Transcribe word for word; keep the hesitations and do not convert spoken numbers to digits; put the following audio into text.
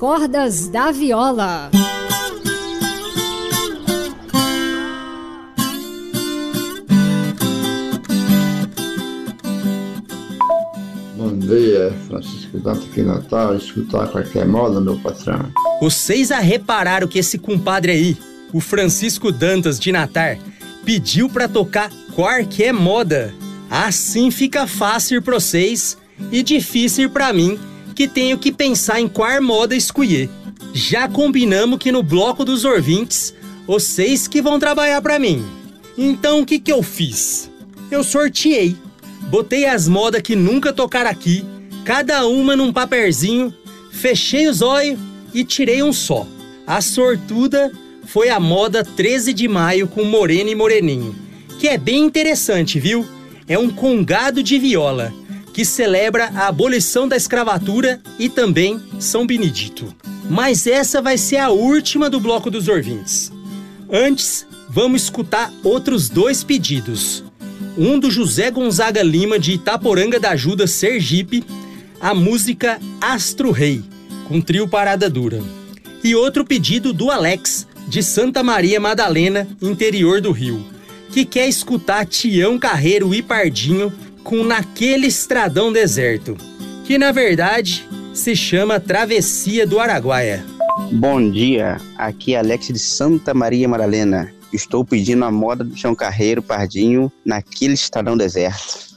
cordas da viola. Bom dia, Francisco Dantas aqui em Natal, escutar qualquer moda, meu patrão. Vocês já repararam que esse compadre aí, o Francisco Dantas de Natar, pediu pra tocar qualquer moda? Assim fica fácil pra vocês e difícil pra mim, que tenho que pensar em qual moda escolher. Já combinamos que no bloco dos ouvintes, vocês que vão trabalhar pra mim. Então o que que eu fiz? Eu sorteei. Botei as modas que nunca tocaram aqui, cada uma num papelzinho, fechei os olhos e tirei um só. A sortuda foi a moda treze de maio com Morena e Moreninho, que é bem interessante, viu? É um congado de viola, que celebra a abolição da escravatura e também São Benedito. Mas essa vai ser a última do bloco dos ouvintes. Antes, vamos escutar outros dois pedidos. Um do José Gonzaga Lima, de Itaporanga da Ajuda, Sergipe, a música Astro Rei, com trio Parada Dura. E outro pedido do Alex, de Santa Maria Madalena, interior do Rio, que quer escutar Tião Carreiro e Pardinho com Naquele Estradão Deserto, que na verdade se chama Travessia do Araguaia. Bom dia, aqui é Alex de Santa Maria Madalena. Estou pedindo a moda do Tião Carreiro Pardinho Naquele Estradão Deserto.